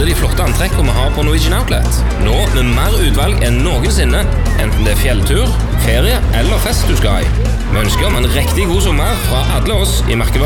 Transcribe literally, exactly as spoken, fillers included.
alle de flotte antrekkene vi har på Norwegian Outlet. Nå med mer utvalg enn noensinne, enten det er fjelltur, ferie eller fest du skal i. Vi ønsker om en riktig god sommer fra alle oss i merkevarer.